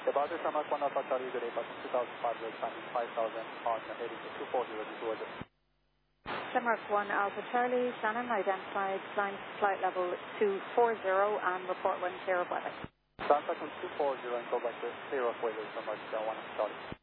About this, Mark 1 Alpha Charlie, good day, passing 2,500, climbing 5,000 on heading to 240, ready to order. Denmark 1 Alpha Charlie, Shannon identified, climb flight level 240 and report when clear of weather. Contact on 240 and go back to clear of weather, Denmark 1 Alpha Charlie.